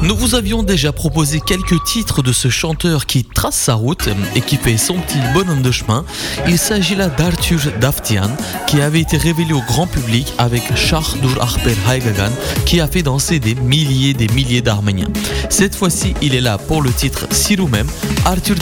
Nous vous avions déjà proposé quelques titres de ce chanteur qui trace sa route et qui fait son petit bonhomme de chemin. Il s'agit là d'Arthur Daftian qui avait été révélé au grand public avec Shahdur Ahper Haygagan qui a fait danser des milliers d'Arméniens. Cette fois-ci, il est là pour le titre Sirumem. Arthur